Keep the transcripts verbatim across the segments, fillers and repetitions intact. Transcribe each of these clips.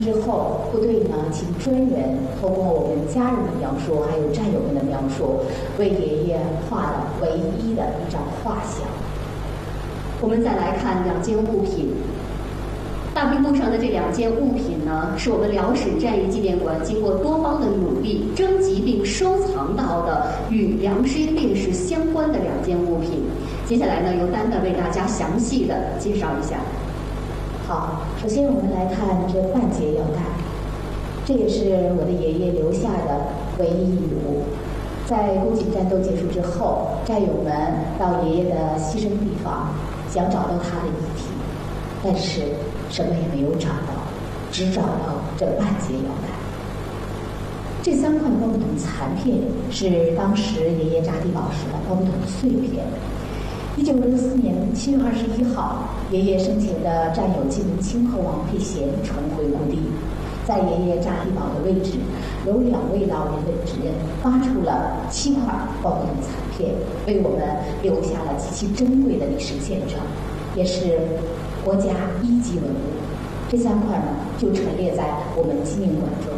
之后，部队呢请专人通过我们家人的描述，还有战友们的描述，为爷爷画了唯一的一张画像。 我们再来看两件物品。大屏幕上的这两件物品呢，是我们辽沈战役纪念馆经过多方的努力征集并收藏到的与梁师英烈士相关的两件物品。接下来呢，由丹丹为大家详细的介绍一下。 好，首先我们来看这半截腰带，这也是我的爷爷留下的唯一遗物。在沽井战斗结束之后，战友们到爷爷的牺牲地方，想找到他的遗体，但是什么也没有找到，只找到这半截腰带。这三块包布桶残片是当时爷爷扎地堡时的包布桶碎片。一九六四年七月二十一号，爷爷生前的战友季文清和王佩贤重回故地，在爷爷扎地堡的位置，有两位老人的指认，发出了七块包布桶残片，为我们留下了极其珍贵的历史见证，也是国家一级文物。这三块呢，就陈列在我们纪念馆中。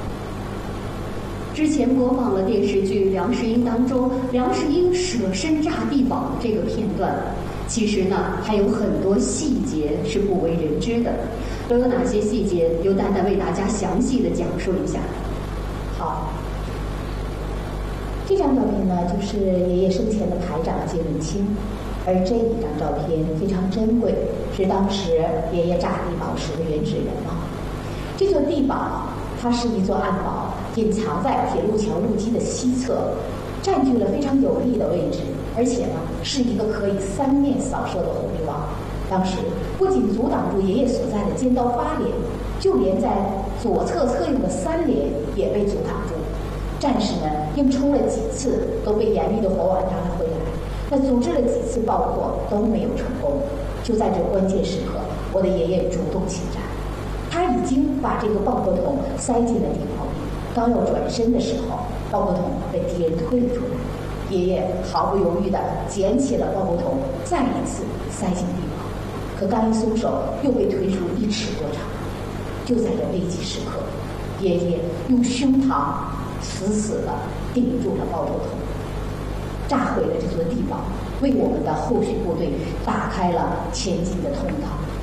之前播放了电视剧《梁师英》当中梁师英舍身炸地堡的这个片段，其实呢还有很多细节是不为人知的，都有哪些细节？由丹丹为大家详细的讲述一下。 好，这张照片呢就是爷爷生前的排长季文清，而这一张照片非常珍贵，是当时爷爷炸地堡时的原始人貌。这座地堡它是一座暗堡，隐藏在铁路桥路基的西侧，占据了非常有利的位置，而且呢是一个可以三面扫射的火力网。当时不仅阻挡住爷爷所在的尖刀八连，就连在左侧侧用的三连也被阻挡住。战士们硬冲了几次，都被严厉的火网炸了回来。那组织了几次爆破都没有成功。就在这关键时刻，我的爷爷主动请战。他已经把这个爆破筒塞进了地堡里，刚要转身的时候，爆破筒被敌人推了出来。爷爷毫不犹豫地捡起了爆破筒，再一次塞进地堡。可刚一松手，又被推出一尺多长。就在这危急时刻，爷爷用胸膛死死地顶住了爆破筒，炸毁了这座地堡，为我们的后续部队打开了前进的通道。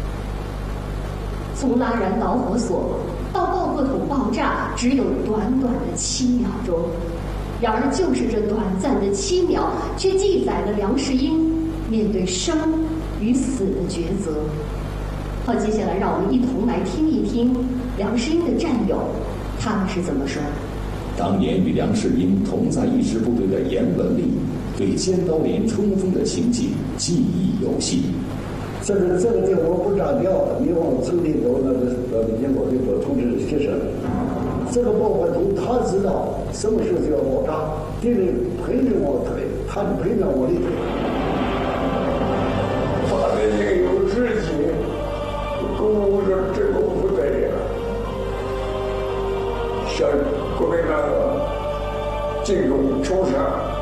从拉燃导火索到爆破筒爆炸，只有短短的七秒钟。然而，就是这短暂的七秒，却记载了梁师英面对生与死的抉择。好，接下来让我们一同来听一听梁师英的战友他们是怎么说的。 当年与梁师英同在一支部队的严文丽，对尖刀连冲锋的情景记忆犹新。 这个这个地方不炸掉，你往村里头那个呃英国这个同志学生，这个爆破筒他知道什么时候就要爆炸，敌人陪着我推，他就陪着我的推。 他的这个有志气，鼓舞着这个部队呀，向国民党进攻冲杀。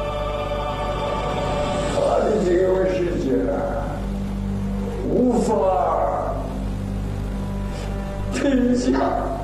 他的这个事情啊，无法评价。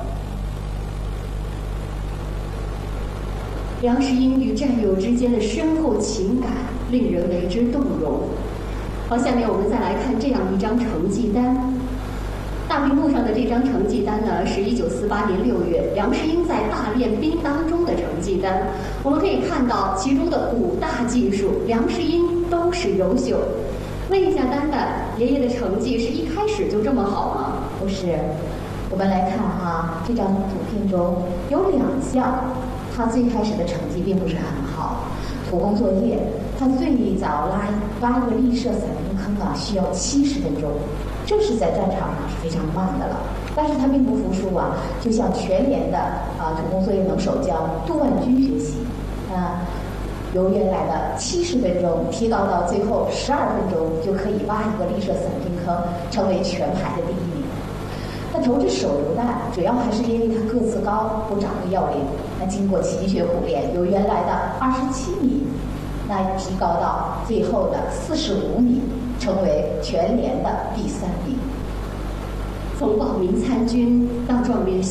梁师英与战友之间的深厚情感令人为之动容。好，下面我们再来看这样一张成绩单。大屏幕上的这张成绩单呢，是一九四八年六月梁师英在大练兵当中的成绩单。我们可以看到其中的五大技术，梁师英都是优秀。问一下丹丹，爷爷的成绩是一开始就这么好吗？ 不是，我们来看哈，这张图片中有两项，他最开始的成绩并不是很好。土工作业，他最早拉挖一个立射散兵坑啊，需要七十分钟，这是在战场上是非常慢的了。但是他并不服输啊，就向全连的啊土工作业能手将杜万军学习，啊。由原来的七十分钟提高到最后十二分钟，就可以挖一个立射散兵坑，成为全排的第一名。那投掷手榴弹，主要还是因为他个子高，不掌握要领。那经过勤学苦练，由原来的二十七米，那提高到最后的四十五米，成为全连的第三名。 从报名参军到壮烈